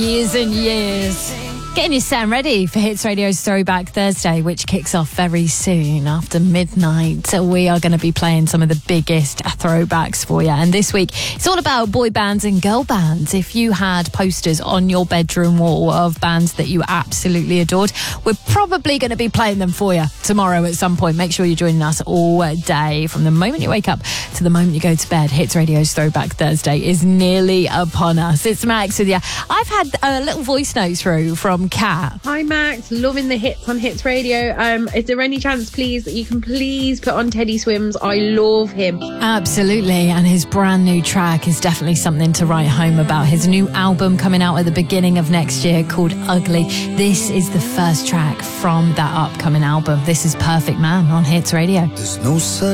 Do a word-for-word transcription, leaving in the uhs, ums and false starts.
Years and years. Getting your set ready for Hits Radio's Throwback Thursday, which kicks off very soon after midnight. We are going to be playing some of the biggest throwbacks for you. And this week, it's all about boy bands and girl bands. If you had posters on your bedroom wall of bands that you absolutely adored, we're probably going to be playing them for you tomorrow at some point. Make sure you're joining us all day from the moment you wake up to the moment you go to bed. Hits Radio's Throwback Thursday is nearly upon us. It's Max with you. I've had a little voice note through from Kat. Hi Max, loving the hits on Hits Radio. Um, is there any chance, please, that you can please put on Teddy Swims? I love him. Absolutely, and his brand new track is definitely something to write home about. His new album coming out at the beginning of next year called Ugly. This is the first track from that upcoming album. This is Perfect Man on Hits Radio. There's no such